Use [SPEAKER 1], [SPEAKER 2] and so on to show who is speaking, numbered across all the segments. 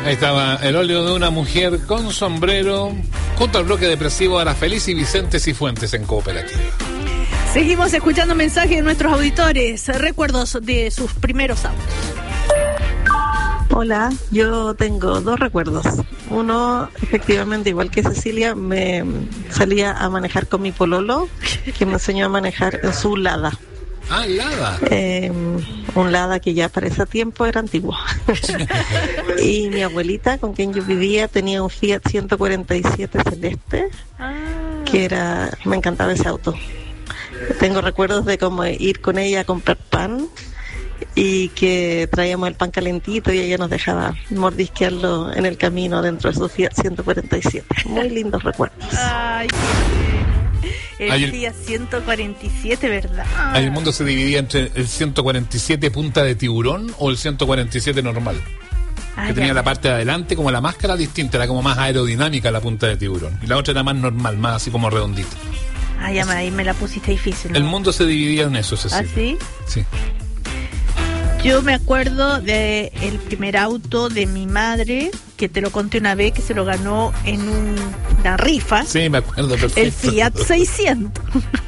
[SPEAKER 1] Ahí estaba el óleo de una mujer con sombrero junto al bloque depresivo de Araceli y Vicente Cifuentes en Cooperativa.
[SPEAKER 2] Seguimos escuchando mensajes de nuestros auditores, recuerdos de sus primeros autos.
[SPEAKER 3] Hola, yo tengo dos recuerdos. Uno, efectivamente, igual que Cecilia, me salía a manejar con mi pololo, que me enseñó a manejar en su Lada.
[SPEAKER 1] Ah, Lada.
[SPEAKER 3] Un Lada que ya para ese tiempo era antiguo. Y mi abuelita, con quien yo vivía, tenía un Fiat 147 celeste, que me encantaba ese auto. Tengo recuerdos de cómo ir con ella a comprar pan y que traíamos el pan calentito y ella nos dejaba mordisquearlo en el camino dentro de su Fiat 147. Muy lindos recuerdos.
[SPEAKER 2] Ay, el Fiat 147, ¿verdad?
[SPEAKER 1] El mundo se dividía entre el 147 punta de tiburón o el 147 normal. Que tenía la parte de adelante como la máscara distinta, era como más aerodinámica la punta de tiburón. Y la otra era más normal, más así como redondita.
[SPEAKER 2] Ahí me la pusiste difícil, ¿no?
[SPEAKER 1] El mundo se dividía en eso, Cecilia.
[SPEAKER 2] ¿Ah, sí?
[SPEAKER 1] Sí.
[SPEAKER 2] Yo me acuerdo de el primer auto de mi madre, que te lo conté una vez, que se lo ganó en una rifa.
[SPEAKER 1] Sí, me acuerdo perfecto.
[SPEAKER 2] El Fiat 600.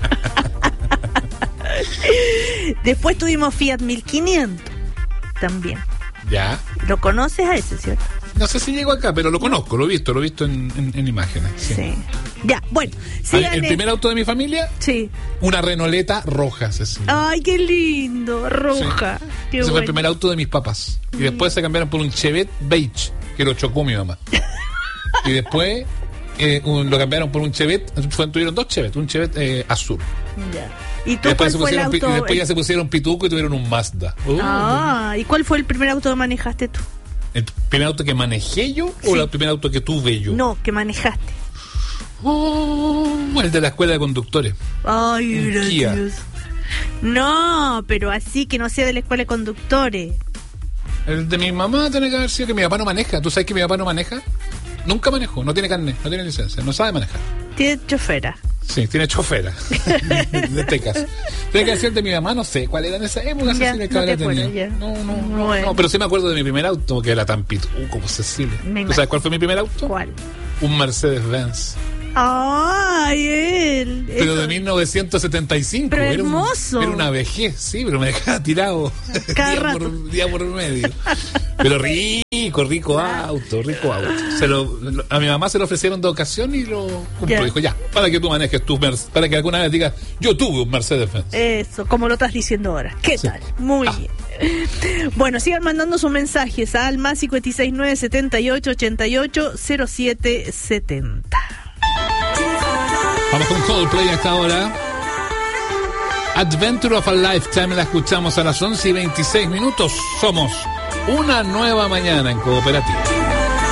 [SPEAKER 2] Después tuvimos Fiat 1500 también.
[SPEAKER 1] Ya.
[SPEAKER 2] ¿Lo conoces a ese, cierto?
[SPEAKER 1] No sé si llego acá, pero lo conozco, lo he visto en imágenes. Sí.
[SPEAKER 2] Ya, bueno.
[SPEAKER 1] ¿El primer auto de mi familia?
[SPEAKER 2] Sí.
[SPEAKER 1] Una Renoleta roja, Cecilia.
[SPEAKER 2] Ay, qué lindo, roja.
[SPEAKER 1] Sí.
[SPEAKER 2] Qué
[SPEAKER 1] Ese fue el primer auto de mis papás. Y después se cambiaron por un Chevette beige, que lo chocó mi mamá. Y después lo cambiaron por un Chevette, tuvieron dos Chevette, un Chevette azul.
[SPEAKER 2] Ya. ¿Y tú cuál fue el auto?
[SPEAKER 1] Y después ya se pusieron pituco y tuvieron un Mazda.
[SPEAKER 2] ¿Y cuál fue el primer auto que manejaste tú?
[SPEAKER 1] ¿El primer auto que manejé yo o el primer auto que tuve yo?
[SPEAKER 2] No, que manejaste.
[SPEAKER 1] El de la escuela de conductores.
[SPEAKER 2] Ay, gracias. No, pero así que no sea de la escuela de conductores.
[SPEAKER 1] El de mi mamá tiene que haber sido que mi papá no maneja. ¿Tú sabes que mi papá no maneja? Nunca manejó, no tiene carnet, no tiene licencia, no sabe manejar.
[SPEAKER 2] Tiene chofera.
[SPEAKER 1] Sí, tiene chofera. De Tecas. Tiene que ser de mi mamá, no sé cuál era en esa época.
[SPEAKER 2] Ya,
[SPEAKER 1] Cecilia,
[SPEAKER 2] no te acuerdas, ya.
[SPEAKER 1] No, pero sí me acuerdo de mi primer auto, que era tan pituco, Cecilia. ¿Tú sabes cuál fue mi primer auto?
[SPEAKER 2] ¿Cuál?
[SPEAKER 1] Un Mercedes-Benz.
[SPEAKER 2] ¡Ay, él!
[SPEAKER 1] Pero de 1975.
[SPEAKER 2] Pero hermoso.
[SPEAKER 1] Era una vejez, sí, pero me dejaba tirado día por medio. Pero rico auto. A mi mamá se lo ofrecieron de ocasión y lo compró. Dijo, ya, para que tú manejes para que alguna vez digas, yo tuve un Mercedes-Benz.
[SPEAKER 2] Eso, como lo estás diciendo ahora. ¿Qué tal? Muy bien. Bueno, sigan mandando sus mensajes al más 569 78 88 07 70.
[SPEAKER 1] Vamos con Coldplay a esta hora. Adventure of a Lifetime la escuchamos a las 11:26. Somos una nueva mañana en Cooperativa.